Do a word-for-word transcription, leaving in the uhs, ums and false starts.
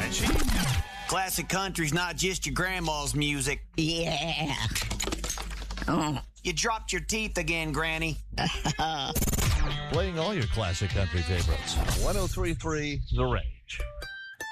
catchy. Classic country's not just your grandma's music. Yeah. Oh. You dropped your teeth again, Granny. Playing all your classic country favorites. one oh three point three The Rage.